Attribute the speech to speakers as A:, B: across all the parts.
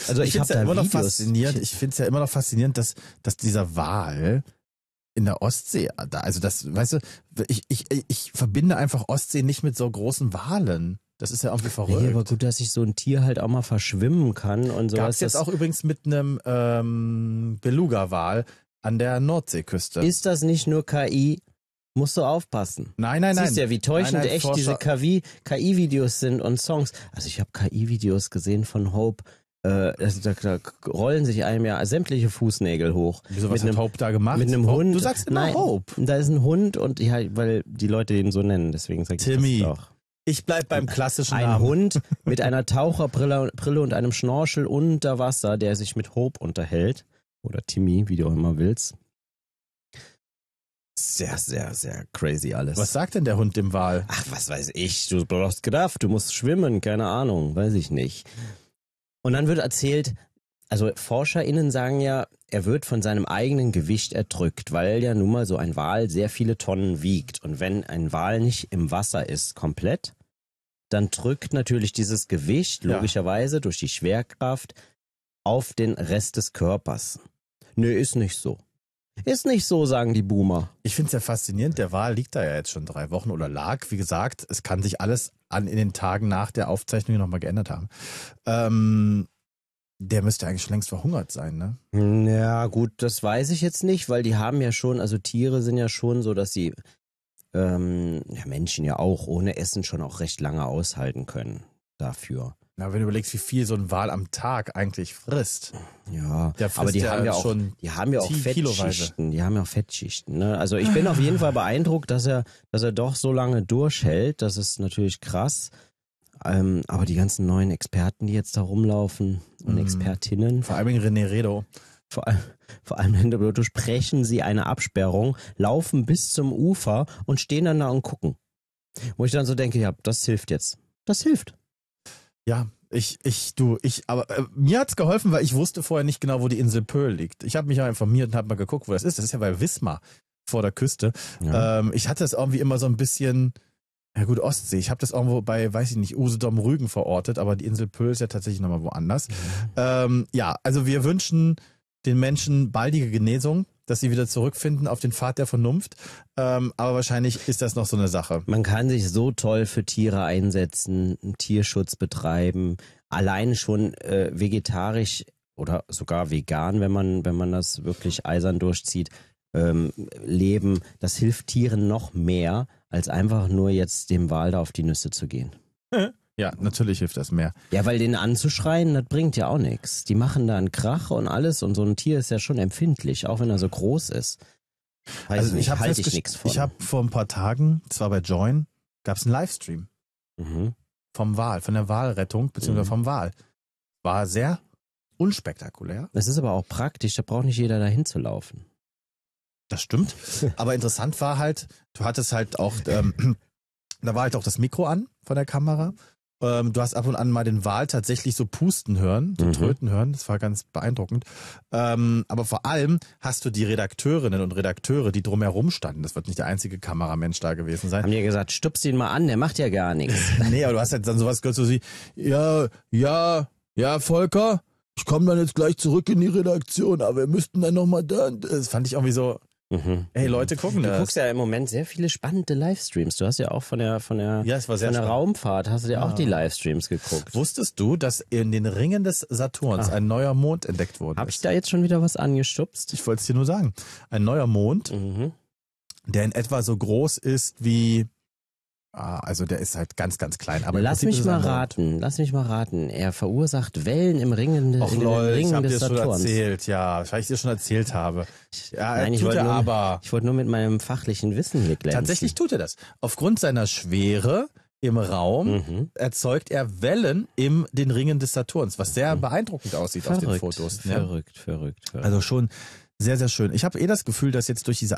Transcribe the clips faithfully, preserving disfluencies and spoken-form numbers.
A: Also ich,
B: ich
A: habe
B: ja
A: da
B: immer noch
A: Videos.
B: faszinierend. Ich finde es ja immer noch faszinierend, dass, dass dieser Wal in der Ostsee, da, also das, weißt du, ich, ich, ich verbinde einfach Ostsee nicht mit so großen Walen. Das ist ja irgendwie verrückt.
A: Nee, aber gut, dass sich so ein Tier halt auch mal verschwimmen kann und sowas.
B: Gab's jetzt auch übrigens mit einem ähm, Beluga-Wal an der Nordseeküste.
A: Ist das nicht nur K I? Musst du aufpassen.
B: Nein, nein, nein.
A: Siehst ja, wie täuschend
B: nein, nein,
A: echt
B: Forscher.
A: diese K I-Videos sind und Songs. Also ich habe K I-Videos gesehen von Hope. Äh, das, da, da rollen sich einem ja sämtliche Fußnägel hoch.
B: Wieso, was
A: mit
B: hat
A: einem,
B: Hope da gemacht?
A: Mit einem
B: Hope?
A: Hund.
B: Du sagst immer
A: Nein,
B: Hope.
A: Da ist ein Hund und ja, weil die Leute den so nennen, deswegen sage ich
B: Timmy.
A: das doch.
B: Ich bleib beim klassischen
A: Ein
B: Namen.
A: Hund mit einer Taucherbrille Brille und einem Schnorchel unter Wasser, der sich mit Hope unterhält. Oder Timmy, wie du auch immer willst. Sehr, sehr, sehr crazy alles.
B: Was sagt denn der Hund dem Wal?
A: Ach, was weiß ich, du brauchst gedacht, du musst schwimmen, keine Ahnung, weiß ich nicht. Und dann wird erzählt, also ForscherInnen sagen ja, er wird von seinem eigenen Gewicht erdrückt, weil ja nun mal so ein Wal sehr viele Tonnen wiegt. Und wenn ein Wal nicht im Wasser ist komplett, dann drückt natürlich dieses Gewicht
B: Ja.
A: logischerweise durch die Schwerkraft auf den Rest des Körpers. Nö, ist nicht so. Ist nicht so, sagen die Boomer.
B: Ich finde es ja faszinierend, der Wal liegt da ja jetzt schon drei Wochen oder lag. Wie gesagt, es kann sich alles an in den Tagen nach der Aufzeichnung nochmal geändert haben. Ähm, der müsste eigentlich schon längst verhungert sein, ne?
A: Ja, gut, das weiß ich jetzt nicht, weil die haben ja schon, also Tiere sind ja schon so, dass sie, ähm, ja, Menschen ja auch ohne Essen schon auch recht lange aushalten können dafür.
B: Na, wenn du überlegst, wie viel so ein Wal am Tag eigentlich frisst.
A: Ja,
B: Der frisst
A: aber die
B: ja
A: haben ja auch,
B: schon
A: die haben ja auch
B: kiloweise.
A: Fettschichten, die haben ja auch Fettschichten, ne? Also ich bin auf jeden Fall beeindruckt, dass er, dass er doch so lange durchhält, das ist natürlich krass. Ähm, aber die ganzen neuen Experten, die jetzt da rumlaufen und
B: Mhm.
A: Expertinnen,
B: Vor allem René Redo.
A: vor allem, vor allem in der durchbrechen sie eine Absperrung, laufen bis zum Ufer und stehen dann da und gucken. Wo ich dann so denke, ja, das hilft jetzt. Das hilft.
B: Ja, ich, ich, du, ich, aber äh, mir hat's geholfen, weil ich wusste vorher nicht genau, wo die Insel Pöhl liegt. Ich habe mich ja informiert und habe mal geguckt, wo das ist. Das ist ja bei Wismar vor der Küste.
A: Ja.
B: Ähm, ich hatte es irgendwie immer so ein bisschen, ja gut, Ostsee. Ich habe das irgendwo bei, weiß ich nicht, Usedom Rügen verortet, aber die Insel Pöhl ist ja tatsächlich nochmal woanders.
A: Mhm.
B: Ähm, ja, also wir wünschen den Menschen baldige Genesung, dass sie wieder zurückfinden auf den Pfad der Vernunft. Ähm, aber wahrscheinlich ist das noch so eine Sache.
A: Man kann sich so toll für Tiere einsetzen, Tierschutz betreiben, allein schon äh, vegetarisch oder sogar vegan, wenn man, wenn man das wirklich eisern durchzieht, ähm, leben. Das hilft Tieren noch mehr, als einfach nur jetzt dem Wal da auf die Nüsse zu gehen.
B: Ja, natürlich hilft das mehr.
A: Ja, weil den anzuschreien, das bringt ja auch nichts. Die machen da einen Krach und alles und so ein Tier ist ja schon empfindlich, auch wenn er so groß ist. Weiß
B: Also
A: nicht,
B: ich habe
A: halte ich nichts von.
B: Ich habe vor ein paar Tagen, das war bei Join, gab es einen Livestream
A: Mhm.
B: vom Wal, von der Walrettung beziehungsweise
A: Mhm.
B: vom Wal. War sehr unspektakulär.
A: Das ist aber auch praktisch, da braucht nicht jeder dahin zu laufen.
B: Das stimmt. Aber interessant war halt, du hattest halt auch, ähm, da war halt auch das Mikro an von der Kamera. Ähm, du hast ab und an mal den Wal tatsächlich so pusten hören, so
A: Mhm.
B: tröten hören. Das war ganz beeindruckend. Ähm, aber vor allem hast du die Redakteurinnen und Redakteure, die drumherum standen. Das wird nicht der einzige Kameramensch da gewesen sein.
A: Haben die gesagt, stupst ihn mal an, der macht ja gar nichts.
B: Nee, aber du hast halt dann sowas gehört, so wie, ja, ja, ja, Volker, ich komme dann jetzt gleich zurück in die Redaktion, aber wir müssten dann nochmal da. Das fand ich irgendwie so,
A: Mhm.
B: ey, Leute gucken
A: Du
B: das.
A: guckst ja im Moment sehr viele spannende Livestreams. Du hast ja auch von der von der,
B: Ja, es war sehr
A: von der
B: spannend.
A: Raumfahrt, hast du dir auch
B: Ah.
A: die Livestreams geguckt.
B: Wusstest du, dass in den Ringen des Saturns
A: Ah.
B: ein neuer Mond entdeckt worden
A: Hab ich
B: ist?
A: da jetzt schon wieder was angestupst?
B: Ich wollte es dir nur sagen. Ein neuer Mond,
A: Mhm.
B: der in etwa so groß ist wie, ah, also der ist halt ganz, ganz klein. Aber im
A: Lass
B: Prinzip
A: mich
B: ist es
A: mal
B: ein Mond.
A: raten, lass mich mal raten. Er verursacht Wellen im Ringen,
B: Och
A: in den
B: lol, ich
A: Ringen
B: hab dir
A: des
B: das schon
A: Saturns.
B: erzählt, ja, weil ich dir schon erzählt habe. Ja,
A: Nein, ich
B: tut
A: wollte
B: er
A: nur-
B: aber.
A: Ich wollte nur mit meinem fachlichen Wissen hier glänzen.
B: Tatsächlich tut er das. Aufgrund seiner Schwere im Raum
A: Mhm.
B: erzeugt er Wellen in den Ringen des Saturns, was sehr beeindruckend aussieht auf den
A: Verrückt,
B: Fotos. Ne?
A: verrückt, verrückt, verrückt.
B: Also schon sehr, sehr schön. Ich habe eh das Gefühl, dass jetzt durch diese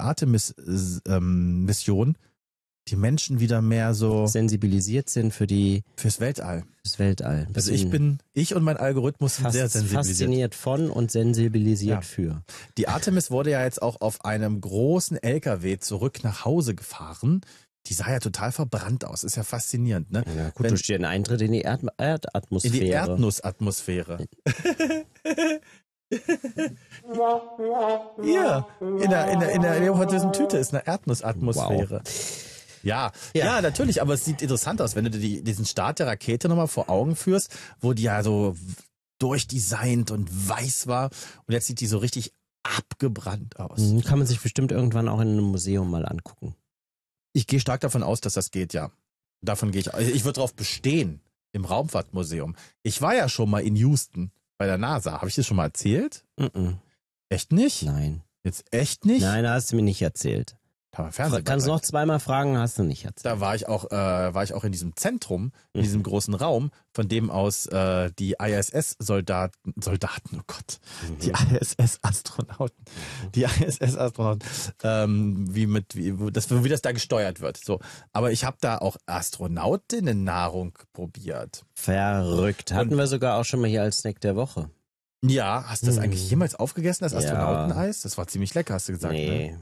B: Artemis-Mission die Menschen wieder mehr so
A: sensibilisiert sind für die
B: fürs Weltall.
A: das Weltall.
B: Also ich
A: Bisschen
B: bin, ich und mein Algorithmus sind
A: fast,
B: sehr sensibilisiert.
A: fasziniert von und sensibilisiert
B: Ja.
A: für.
B: Die Artemis wurde ja jetzt auch auf einem großen L K W zurück nach Hause gefahren. die sah ja total verbrannt aus. Ist ja faszinierend, ne?
A: Ja, gut,
B: Wenn,
A: durch den Eintritt in die Erd Erdatmosphäre.
B: in die Erdnussatmosphäre. Hier, in der, in der, in der leopoldösen Tüte ist eine Erdnussatmosphäre.
A: Wow.
B: Ja,
A: Ja.
B: ja, natürlich, aber es sieht interessant aus, wenn du dir die, diesen Start der Rakete nochmal vor Augen führst, wo die ja so durchdesignt und weiß war und jetzt sieht die so richtig abgebrannt aus.
A: Mhm, kann man sich bestimmt irgendwann auch in einem Museum mal angucken.
B: Ich gehe stark davon aus, dass das geht, ja. Davon gehe ich. Ich würde darauf bestehen, im Raumfahrtmuseum. Ich war ja schon mal in Houston bei der NASA. Habe ich das schon mal erzählt?
A: Mhm.
B: Echt nicht?
A: Nein.
B: Jetzt echt nicht?
A: Nein, hast du mir nicht erzählt.
B: Da, Fernsehen
A: Kannst du noch zweimal fragen, hast du nicht erzählt.
B: da war ich auch, äh, war ich auch in diesem Zentrum, in diesem großen Raum, von dem aus äh, die I S S-Soldaten, Soldaten, oh Gott, die I S S-Astronauten, die I S S-Astronauten, ähm, wie mit, wie, wo das, wie das da gesteuert wird. So, aber ich habe da auch Astronautinnen-Nahrung probiert.
A: Verrückt. Hatten
B: Und-
A: wir sogar auch schon mal hier als Snack der Woche.
B: Ja, hast du das
A: Hm.
B: eigentlich jemals aufgegessen, das
A: Ja.
B: Astronauteneis? Das war ziemlich lecker, hast du gesagt. Ne?
A: Nee.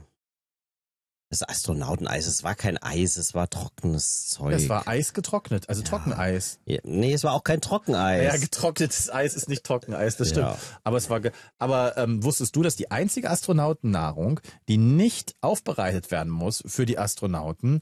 A: Das Astronauteneis, es war kein Eis, es war trockenes Zeug.
B: Das war Eis getrocknet, also
A: Ja.
B: Trockeneis.
A: Ja, nee, es war auch kein Trockeneis.
B: Ja, getrocknetes Eis ist nicht Trockeneis, das stimmt.
A: Ja.
B: Aber es war, ge aber ähm, wusstest du, dass die einzige Astronautennahrung, die nicht aufbereitet werden muss für die Astronauten,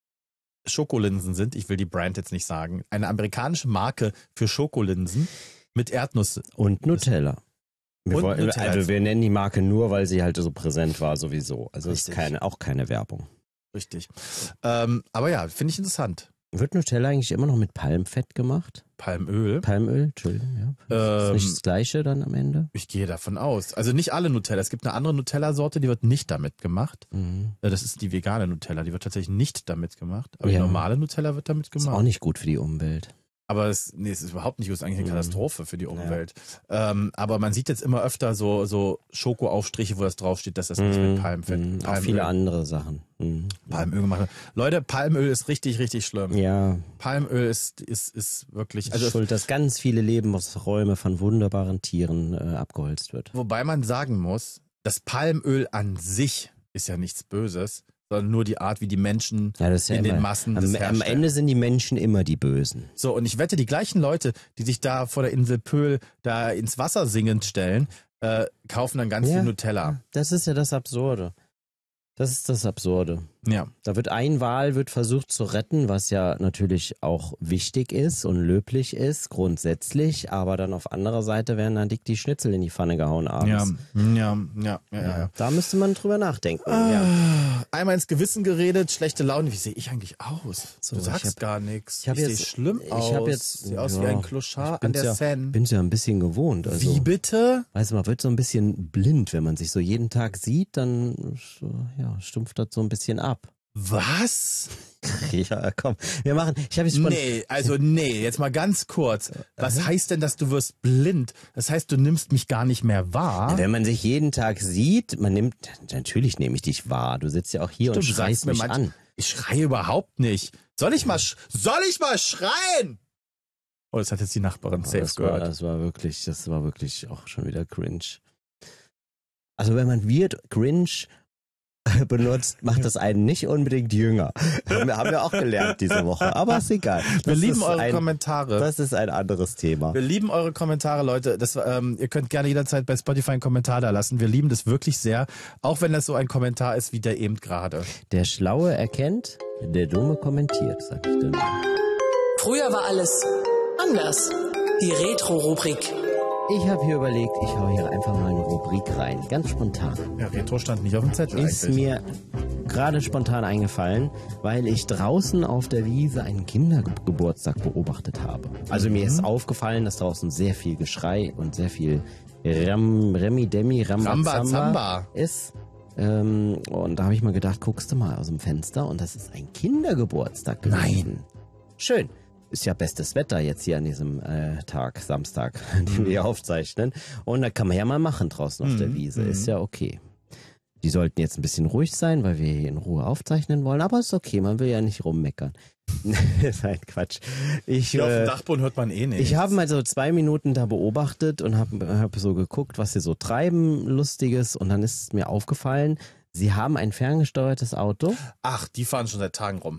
B: Schokolinsen sind? Ich will die Brand jetzt nicht sagen. Eine amerikanische Marke für Schokolinsen mit Erdnuss.
A: Und Nutella. Wir
B: Und
A: wollen,
B: Nutella.
A: also wir nennen die Marke nur, weil sie halt so präsent war sowieso. Also es ist
B: Richtig.
A: keine, auch keine Werbung.
B: Richtig. Ähm, aber ja, finde ich interessant.
A: Wird Nutella eigentlich immer noch mit Palmfett gemacht?
B: Palmöl.
A: Palmöl, Entschuldigung, ja. Ist
B: Ähm,
A: nicht das Gleiche dann am Ende?
B: Ich gehe davon aus. Also nicht alle Nutella. Es gibt eine andere Nutella-Sorte, die wird nicht damit gemacht.
A: Mhm.
B: Ja, das ist die vegane Nutella. Die wird tatsächlich nicht damit gemacht. Aber
A: Ja.
B: die normale Nutella wird damit
A: Ist
B: gemacht.
A: auch nicht gut für die Umwelt.
B: Aber es, nee, es ist überhaupt nicht gut. Es ist eigentlich eine
A: Mhm.
B: Katastrophe für die Umwelt. Ähm, aber man sieht jetzt immer öfter so, so Schokoaufstriche, wo das draufsteht, dass das nicht mit Palmfett,
A: Mhm. Auch
B: Palmöl,
A: viele andere Sachen. Mhm.
B: Palmöl gemacht wird. Leute, Palmöl ist richtig, richtig schlimm.
A: Ja,
B: Palmöl ist, ist, ist wirklich,
A: also
B: also
A: schuld, dass ganz viele Lebensräume von wunderbaren Tieren äh, abgeholzt wird.
B: wobei man sagen muss, das Palmöl an sich ist ja nichts Böses, sondern nur die Art, wie die Menschen
A: Ja, das ist ja
B: in
A: immer,
B: den Massen das
A: am, am
B: herstellen.
A: Ende sind die Menschen immer die Bösen.
B: So, und ich wette, die gleichen Leute, die sich da vor der Insel Pöhl da ins Wasser singend stellen, äh, kaufen dann ganz
A: Ja.
B: viel Nutella.
A: Das ist ja das Absurde. Das ist das Absurde.
B: Ja.
A: Da wird ein Wal wird versucht zu retten, was ja natürlich auch wichtig ist und löblich ist, grundsätzlich, aber dann auf anderer Seite werden dann dick die Schnitzel in die Pfanne gehauen
B: Ja,
A: abends.
B: ja, ja, ja, ja, ja.
A: Da müsste man drüber nachdenken. Ja.
B: Ah, Einmal ins Gewissen geredet, schlechte Laune. Wie sehe ich eigentlich aus?
A: So,
B: du
A: ich
B: sagst
A: hab-
B: gar nichts.
A: ich hab
B: sehe
A: jetzt-
B: schlimm
A: ich
B: aus.
A: hab jetzt-
B: Sehe aus wie
A: ja,
B: ein Clochard
A: ich
B: an
A: bin's
B: der
A: ja-
B: Seine.
A: Bin ja ein bisschen gewohnt. Also,
B: Wie bitte?
A: weißt du, man wird so ein bisschen blind, wenn man sich so jeden Tag sieht, dann so, ja, stumpft das so ein bisschen ab.
B: Was?
A: Ja, komm, wir machen. Ich habe jetzt spont-
B: Nee, also nee, jetzt mal ganz kurz. Was heißt denn, dass du wirst blind? Das heißt, du nimmst mich gar nicht mehr wahr?
A: Wenn man sich jeden Tag sieht, man nimmt, natürlich nehme ich dich wahr. Du sitzt ja auch hier
B: Stimmt,
A: und
B: du
A: schreist
B: sagst mir
A: mich
B: manch-
A: an.
B: Ich schreie überhaupt nicht. Soll ich mal, sch soll ich mal schreien? Oh, das hat jetzt die Nachbarin
A: Aber
B: safe
A: das war,
B: gehört.
A: das war wirklich, das war wirklich auch schon wieder cringe. Also wenn man weird cringe benutzt, macht das einen nicht unbedingt jünger. Haben wir, haben wir auch gelernt diese Woche. Aber ist egal.
B: Wir
A: Das
B: lieben
A: ist
B: eure
A: ein,
B: Kommentare.
A: Das ist ein anderes Thema.
B: Wir lieben eure Kommentare, Leute. Das, ähm, ihr könnt gerne jederzeit bei Spotify einen Kommentar da lassen. Wir lieben das wirklich sehr. Auch wenn das so ein Kommentar ist wie der eben gerade.
A: Der Schlaue erkennt, der Dumme kommentiert, sag ich dann.
C: Früher war alles anders. Die Retro-Rubrik.
A: Ich habe hier überlegt, ich hau hier einfach mal eine Rubrik rein. Ganz spontan.
B: Ja, Retro stand nicht auf dem Zettel
A: Ist
B: eigentlich.
A: mir gerade spontan eingefallen, weil ich draußen auf der Wiese einen Kindergeburtstag beobachtet habe. Also mir ist aufgefallen, dass draußen sehr viel Geschrei und sehr viel Ram, Remi Demi Rambazamba
B: Rambazamba.
A: ist. Ähm, und da habe ich mir gedacht, guckst du mal aus dem Fenster und das ist ein Kindergeburtstag gewesen. Schön. Ist ja bestes Wetter jetzt hier an diesem äh, Tag, Samstag, den wir hier aufzeichnen. Und da kann man ja mal machen draußen auf der Wiese. Ist ja okay. Die sollten jetzt ein bisschen ruhig sein, weil wir hier in Ruhe aufzeichnen wollen. Aber ist okay, man will ja nicht rummeckern. Nein, Quatsch. Ich,
B: Hier auf dem
A: äh,
B: Dachboden hört man eh nicht.
A: ich habe mal so zwei Minuten da beobachtet und habe hab so geguckt, was sie so treiben, Lustiges. Und dann ist mir aufgefallen, sie haben ein ferngesteuertes Auto.
B: Ach, die fahren schon seit Tagen rum.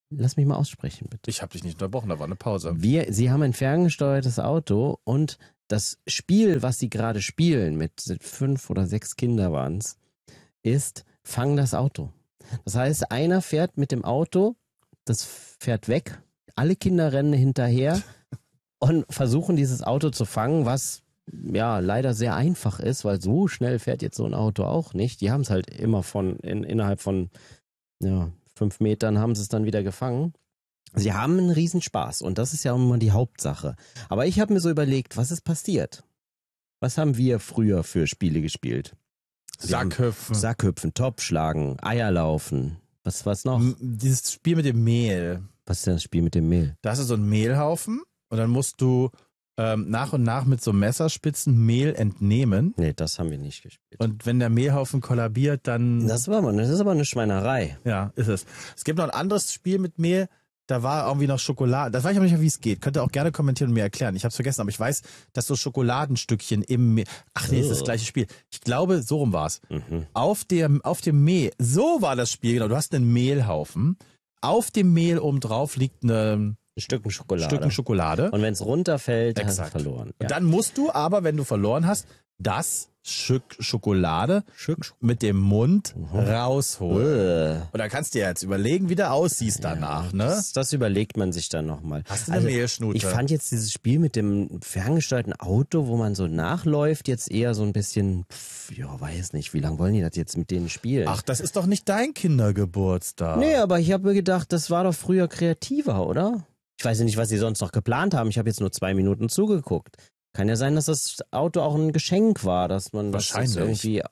A: lass mich mal aussprechen, bitte.
B: Ich habe dich nicht unterbrochen, da war eine Pause.
A: Wir, sie haben ein ferngesteuertes Auto und das Spiel, was sie gerade spielen, mit fünf oder sechs Kinder waren es, ist, fang das Auto. Das heißt, einer fährt mit dem Auto, das fährt weg, alle Kinder rennen hinterher und versuchen dieses Auto zu fangen, was ja leider sehr einfach ist, weil so schnell fährt jetzt so ein Auto auch nicht. Die haben es halt immer von, in, innerhalb von ja, fünf Metern haben sie es dann wieder gefangen. Sie haben einen Riesenspaß und das ist ja immer die Hauptsache. Aber ich habe mir so überlegt, was ist passiert? Was haben wir früher für Spiele gespielt? Wir haben
B: Sackhüpfen.
A: Sackhüpfen, Topfschlagen, Eierlaufen. Was was noch?
B: M- Dieses Spiel mit dem Mehl.
A: Was ist denn das Spiel mit dem Mehl?
B: Da hast du so einen Mehlhaufen und dann musst du ähm, nach und nach mit so Messerspitzen Mehl entnehmen.
A: Nee, das haben wir nicht gespielt.
B: Und wenn der Mehlhaufen kollabiert, dann...
A: Das war mal, das ist aber eine Schweinerei.
B: Ja, ist es. Es gibt noch ein anderes Spiel mit Mehl, da war irgendwie noch Schokolade. Das weiß ich aber nicht mehr, wie es geht. Könnt ihr auch gerne kommentieren und mir erklären. Ich habe es vergessen, aber ich weiß, dass so Schokoladenstückchen im Mehl... Ach nee, ist das
A: Oh.
B: gleiche Spiel. Ich glaube, so rum war es.
A: Mhm.
B: Auf dem, auf dem Mehl, so war das Spiel, genau. Du hast einen Mehlhaufen. Auf dem Mehl oben drauf liegt ein
A: Ein Stück Schokolade.
B: Stück Schokolade.
A: Und wenn es runterfällt, dann hast du
B: Exakt.
A: verloren.
B: Und dann musst du aber, wenn du verloren hast, das Stück Schokolade mit dem Mund rausholen.
A: Äh,
B: Und dann kannst du dir jetzt überlegen, wie du aussiehst danach, ne?
A: das, das überlegt man sich dann nochmal.
B: Hast du eine Mehlschnute?
A: Ich fand jetzt dieses Spiel mit dem ferngesteuerten Auto, wo man so nachläuft, jetzt eher so ein bisschen, pff, ja, weiß nicht, wie lange wollen die das jetzt mit denen spielen?
B: Ach, das ist doch nicht dein Kindergeburtstag.
A: Nee, aber ich habe mir gedacht, das war doch früher kreativer, oder? Ich weiß ja nicht, was sie sonst noch geplant haben. Ich habe jetzt nur zwei Minuten zugeguckt. Kann ja sein, dass das Auto auch ein Geschenk war, dass man das jetzt
B: Wahrscheinlich.
A: irgendwie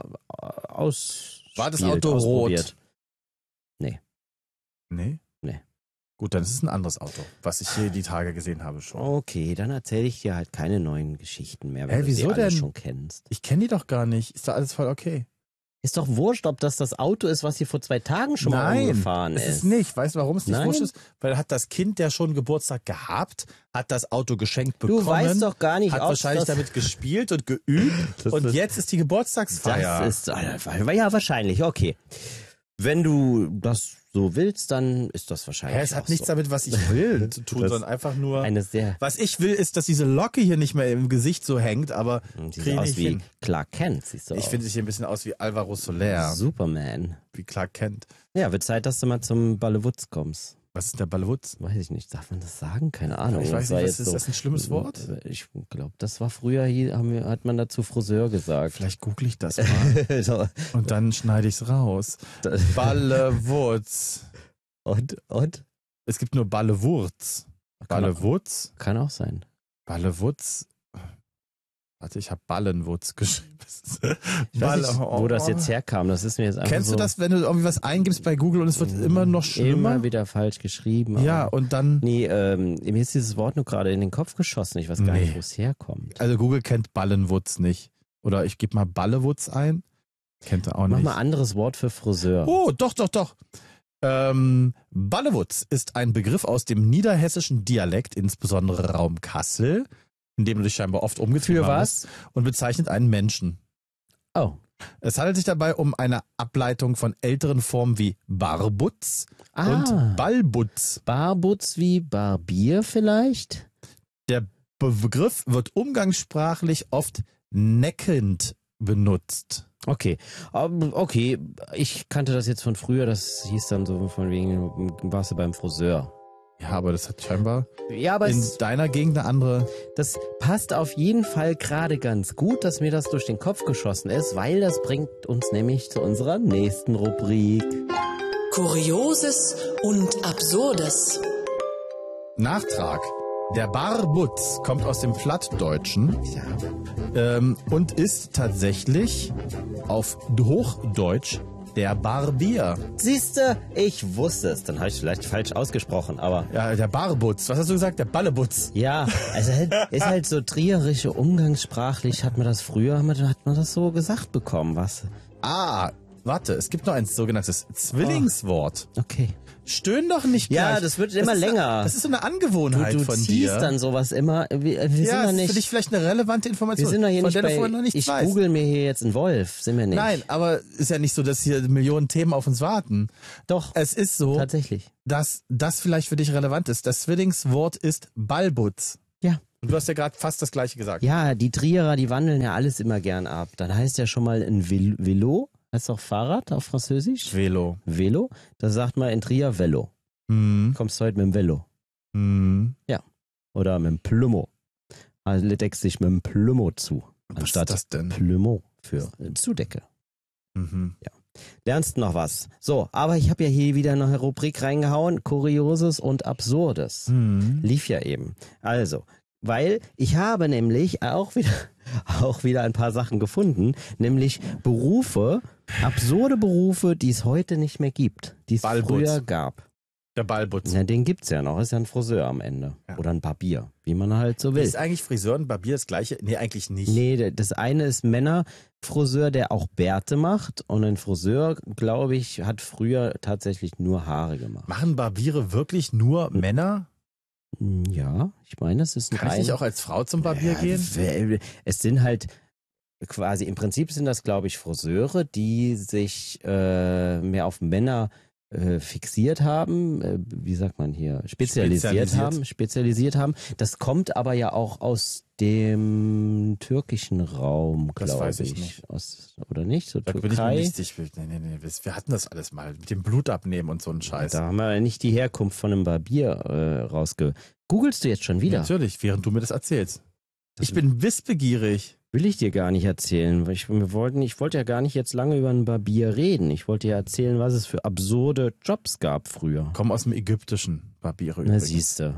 A: aus
B: War das Auto rot?
A: Nee.
B: Nee?
A: Nee.
B: Gut, dann ist es ein anderes Auto, was ich hier die Tage gesehen habe schon.
A: Okay, dann erzähle ich dir halt keine neuen Geschichten mehr,
B: Hä,
A: wenn du
B: wieso
A: sie alle
B: denn?
A: schon kennst.
B: Ich kenne die doch gar nicht. Ist doch alles voll okay.
A: Ist doch wurscht, ob das das Auto ist, was hier vor zwei Tagen schon mal
B: Nein,
A: umgefahren
B: es
A: ist.
B: ist nicht. Weißt du, warum es nicht
A: Nein?
B: wurscht ist? Weil hat das Kind, der schon Geburtstag gehabt, hat das Auto geschenkt bekommen.
A: Du weißt doch gar nicht,
B: hat
A: ob
B: wahrscheinlich
A: das...
B: damit gespielt und geübt und
A: ist-
B: jetzt ist die Geburtstagsfeier.
A: Das ist, ja, wahrscheinlich, okay. Wenn du das so willst, dann ist das wahrscheinlich
B: Hä, es hat
A: auch
B: nichts
A: so.
B: damit, was ich will, zu tun,
A: Das-
B: sondern einfach nur...
A: Eine sehr...
B: Was ich will, ist, dass diese Locke hier nicht mehr im Gesicht so hängt, aber
A: Die
B: krieg
A: sieht
B: ich
A: aus
B: nicht
A: wie
B: hin.
A: Clark Kent, siehst du
B: Ich
A: aus.
B: finde, ich hier ein bisschen aus wie Alvaro Soler,
A: Superman.
B: wie Clark Kent.
A: Ja, wird Zeit, dass du mal zum Ballewutz kommst.
B: Was ist der Ballewutz?
A: Weiß ich nicht, darf man das sagen? Keine Ahnung.
B: Ich weiß
A: Das war
B: nicht, was
A: jetzt
B: ist das ein schlimmes Wort?
A: Ich glaube, das war früher, hier haben wir, hat man dazu Friseur gesagt.
B: Vielleicht google ich das mal
A: So.
B: und dann schneide ich es raus. Ballewutz.
A: Und, und?
B: Es gibt nur Ballewurz.
A: Kann auch-
B: Ballewutz?
A: Kann auch sein.
B: Ballewutz? Warte, ich habe Ballenwutz geschrieben.
A: Ich weiß nicht, wo das jetzt herkam. Das ist mir jetzt einfach
B: Kennst
A: so
B: du das, wenn du irgendwie was eingibst bei Google und es wird immer noch schlimmer?
A: immer wieder falsch geschrieben.
B: Ja,
A: aber-
B: und dann...
A: Nee, ähm, mir ist dieses Wort nur gerade in den Kopf geschossen. Ich weiß gar
B: Nee.
A: nicht, wo es herkommt.
B: Also Google kennt Ballenwutz nicht. Oder ich gebe mal Ballewutz ein. Kennt er auch
A: Mach
B: nicht.
A: mal ein anderes Wort für Friseur.
B: Oh, doch, doch, doch. Ähm, Ballewutz ist ein Begriff aus dem niederhessischen Dialekt, insbesondere Raum Kassel, in dem du dich scheinbar oft umgetrieben
A: Für
B: hast,
A: was?
B: und bezeichnet einen Menschen.
A: Oh.
B: Es handelt sich dabei um eine Ableitung von älteren Formen wie Barbutz
A: Ah.
B: und Ballbutz.
A: Barbutz wie Barbier vielleicht?
B: Der Begriff wird umgangssprachlich oft neckend benutzt.
A: Okay, Ähm, okay, ich kannte das jetzt von früher, das hieß dann so von wegen, warst du beim Friseur.
B: Ja, aber das hat scheinbar
A: Ja, aber
B: in
A: es,
B: deiner Gegend eine andere...
A: das passt auf jeden Fall gerade ganz gut, dass mir das durch den Kopf geschossen ist, weil das bringt uns nämlich zu unserer nächsten Rubrik.
C: Kurioses und Absurdes.
B: Nachtrag. Der Barbutz kommt aus dem Plattdeutschen ähm, und ist tatsächlich auf Hochdeutsch der Barbier.
A: Siehste, ich wusste es, dann habe ich vielleicht falsch ausgesprochen, aber
B: Ja, der Barbutz. Was hast du gesagt? Der Ballebutz.
A: ja, also halt, ist halt so trierische, umgangssprachlich hat man das früher, hat man, hat man das so gesagt bekommen, was?
B: Ah, warte, es gibt noch ein sogenanntes Zwillingswort.
A: Okay.
B: Stöhn doch nicht
A: Ja,
B: gleich.
A: das wird immer
B: ist,
A: länger.
B: Das ist so eine Angewohnheit
A: Du, du
B: von
A: ziehst
B: dir.
A: dann sowas immer. Wir, wir sind
B: ja,
A: doch
B: ist
A: nicht.
B: für dich vielleicht eine relevante Information,
A: Wir sind doch hier
B: von
A: nicht
B: der
A: bei,
B: du vorher noch nichts
A: ich
B: weißt.
A: google mir hier jetzt einen Wolf, sind wir nicht.
B: Nein, aber ist ja nicht so, dass hier Millionen Themen auf uns warten.
A: Doch,
B: Es ist so,
A: tatsächlich.
B: dass das vielleicht für dich relevant ist. Das Zwillingswort ist Balbutz.
A: Ja.
B: Und du hast ja gerade fast das Gleiche gesagt.
A: Ja, die Trierer, die wandeln ja alles immer gern ab. Dann heißt ja schon mal ein Vel- Velo, heißt auch Fahrrad auf Französisch.
B: Velo.
A: Velo, da sagt man in Trier Velo.
B: Hm.
A: Kommst du heute mit dem Velo.
B: Hm.
A: Oder mit dem Plumo. Also deckst dich mit dem Plumo zu.
B: Was
A: Anstatt
B: ist das denn?
A: Plumo für äh, Zudecke.
B: Mhm.
A: Lernst noch was. So, aber ich habe ja hier wieder eine Rubrik reingehauen. Kurioses und Absurdes.
B: Hm.
A: Lief ja eben. Also, weil ich habe nämlich auch wieder, auch wieder ein paar Sachen gefunden, nämlich Berufe, absurde Berufe, die es heute nicht mehr gibt, die es
B: Ballputz.
A: früher gab.
B: Der Ballbutz.
A: Na, den gibt's ja noch, ist ja ein Friseur am Ende.
B: Ja.
A: Oder ein Barbier, wie man halt so will.
B: Ist eigentlich Friseur und Barbier das Gleiche? Nee, eigentlich nicht.
A: Nee, das eine ist Männerfriseur, der auch Bärte macht, und ein Friseur, glaube ich, hat früher tatsächlich nur Haare gemacht.
B: Machen Barbiere wirklich nur Männer?
A: Ja, ich meine, es ist ein
B: Kann ich
A: rein-
B: nicht auch als Frau zum Barbier
A: Ja,
B: gehen?
A: w- Es sind halt quasi, im Prinzip sind das, glaube ich, Friseure, die sich äh, mehr auf Männer äh, fixiert haben, äh, wie sagt man hier, spezialisiert,
B: Spezialisiert.
A: haben, spezialisiert haben. Das kommt aber ja auch aus dem türkischen Raum,
B: Das
A: glaube
B: weiß ich
A: ich.
B: nicht.
A: Aus, oder nicht? So
B: Da bin ich mir
A: Türkei.
B: nicht sicher. Nee, nee, nee. Wir hatten das alles mal mit dem Blut abnehmen und so ein Scheiß.
A: Da haben wir nicht die Herkunft von einem Barbier äh, rausge... Googlest du jetzt schon wieder?
B: Natürlich, während du mir das erzählst.
A: Das
B: Ich bin wissbegierig.
A: Will ich dir gar nicht erzählen, weil ich, wir wollten, ich wollte ja gar nicht jetzt lange über einen Barbier reden. Ich wollte ja erzählen, was es für absurde Jobs gab früher.
B: Komm aus dem ägyptischen Barbiere
A: Na,
B: übrigens.
A: siehste.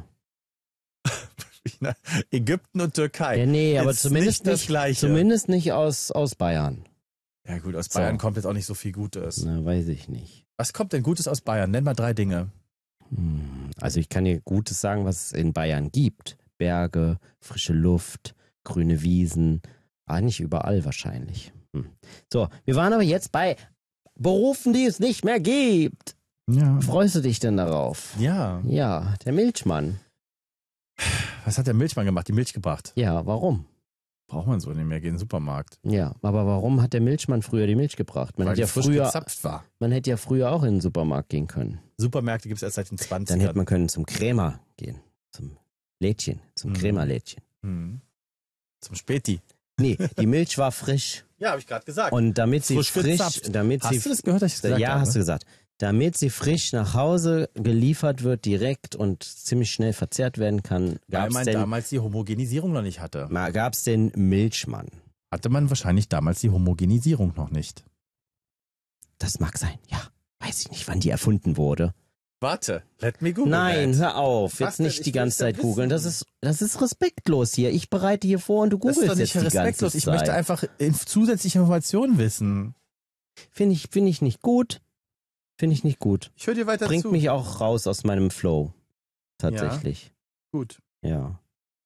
B: Ägypten und Türkei.
A: Ja, nee, aber
B: Ist
A: zumindest
B: nicht das
A: nicht,
B: Gleiche.
A: zumindest nicht aus, aus Bayern.
B: Ja gut, aus
A: So.
B: Bayern kommt jetzt auch nicht so viel Gutes.
A: Na, weiß ich nicht.
B: Was kommt denn Gutes aus Bayern? Nenn mal drei Dinge.
A: Hm, Also ich kann dir Gutes sagen, was es in Bayern gibt. Berge, frische Luft, grüne Wiesen. Ah, nicht überall wahrscheinlich. Hm. So, wir waren aber jetzt bei Berufen, die es nicht mehr gibt.
B: Ja.
A: Freust du dich denn darauf?
B: Ja.
A: Ja, der Milchmann.
B: Was hat der Milchmann gemacht? Die Milch gebracht.
A: Ja, warum?
B: Braucht man so nicht mehr, gehen in den Supermarkt.
A: Ja, aber warum hat der Milchmann früher die Milch gebracht? Man
B: Weil
A: hätte ja
B: die frisch
A: früher,
B: gezapft war.
A: man hätte ja früher auch in den Supermarkt gehen können.
B: Supermärkte gibt es erst seit den
A: Dann
B: zwanzigern.
A: hätte man können zum Krämer gehen, zum Lädchen, zum
B: Mhm.
A: Krämerlädchen.
B: Hm. Zum Späti.
A: Nee, die Milch war frisch
B: Ja, habe ich gerade gesagt.
A: und damit sie
B: Frisch
A: frisch,
B: gezapft.
A: damit
B: Hast
A: sie
B: du das gehört, dass ich das gesagt
A: ja,
B: habe?
A: hast du gesagt. Damit sie frisch nach Hause geliefert wird, direkt und ziemlich schnell verzehrt werden kann,
B: Weil
A: gab es
B: man
A: den,
B: damals die Homogenisierung noch nicht hatte.
A: ma- gab's den Milchmann.
B: Hatte man wahrscheinlich damals die Homogenisierung noch nicht.
A: Das mag sein, ja. Weiß ich nicht, wann die erfunden wurde.
B: Warte, let me google
A: Nein,
B: that.
A: hör auf.
B: Was
A: Jetzt
B: denn?
A: nicht
B: Ich
A: die ganze
B: will's ja
A: Zeit googeln. Das
B: wissen.
A: ist, das ist respektlos hier. Ich bereite hier vor und du
B: Das
A: googelst
B: ist doch nicht
A: jetzt die ganze
B: respektlos.
A: Zeit.
B: Ich möchte einfach in- zusätzliche Informationen wissen.
A: Finde ich, finde ich nicht gut. Finde ich nicht gut.
B: Ich höre dir weiter
A: Bringt
B: zu.
A: mich auch raus aus meinem Flow. Tatsächlich.
B: Gut.
A: Ja.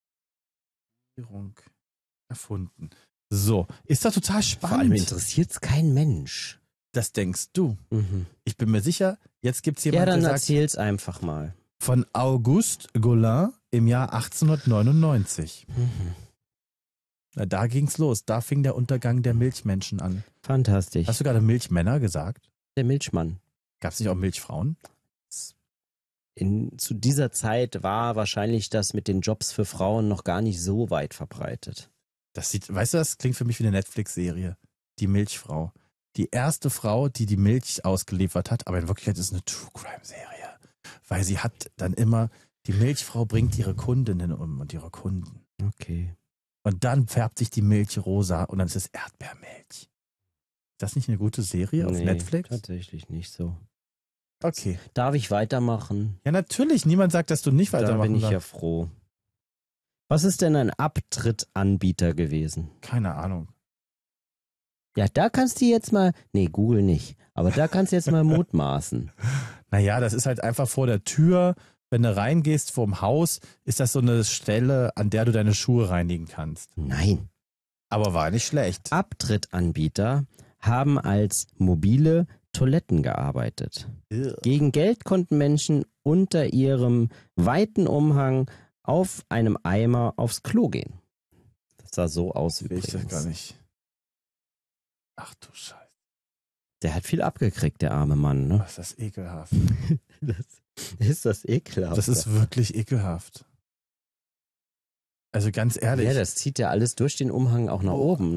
B: Erfunden. So, ist doch total
A: Vor allem
B: spannend.
A: interessiert's kein Mensch.
B: Das denkst du.
A: Mhm.
B: Ich bin mir sicher, jetzt gibt's
A: Ja,
B: jemanden,
A: dann
B: der sagt,
A: erzähl's einfach mal.
B: von Auguste Gaulin im Jahr achtzehnhundertneunundneunzig.
A: Mhm.
B: Na, da ging's los. Da fing der Untergang der Milchmenschen an.
A: Fantastisch.
B: Hast du gerade Milchmänner gesagt?
A: Der Milchmann.
B: Gab's nicht auch Milchfrauen?
A: In, zu dieser Zeit war wahrscheinlich das mit den Jobs für Frauen noch gar nicht so weit verbreitet.
B: Das sieht, weißt du, das klingt für mich wie eine Netflix-Serie. Die Milchfrau. Die erste Frau, die die Milch ausgeliefert hat, aber in Wirklichkeit ist es eine True-Crime-Serie. Weil sie hat dann immer, die Milchfrau bringt ihre Kundinnen um und ihre Kunden.
A: Okay.
B: Und dann färbt sich die Milch rosa und dann ist es Erdbeermilch. Ist das nicht eine gute Serie auf
A: Nee,
B: Netflix?
A: Tatsächlich nicht so.
B: Okay.
A: Darf ich weitermachen?
B: Ja, natürlich. Niemand sagt, dass du nicht
A: Da
B: weitermachen
A: bin ich ja
B: darfst.
A: froh. Was ist denn ein Abtrittanbieter gewesen?
B: Keine Ahnung.
A: Ja, da kannst du jetzt mal, nee, Google nicht, aber da kannst du jetzt mal mutmaßen.
B: Naja, das ist halt einfach vor der Tür. Wenn du reingehst vorm Haus, ist das so eine Stelle, an der du deine Schuhe reinigen kannst.
A: Nein.
B: Aber war nicht schlecht.
A: Abtrittanbieter haben als mobile Toiletten gearbeitet. Gegen Geld konnten Menschen unter ihrem weiten Umhang auf einem Eimer aufs Klo gehen. Das sah so aus
B: Will ich das
A: übrigens.
B: gar nicht. Ach du Scheiße.
A: Der hat viel abgekriegt, der arme Mann. Ne?
B: Was ist das ekelhaft.
A: Das, ist das ekelhaft?
B: Das ist wirklich ekelhaft. Also ganz ehrlich.
A: Ja, das zieht ja alles durch den Umhang auch nach
B: Oh.
A: oben.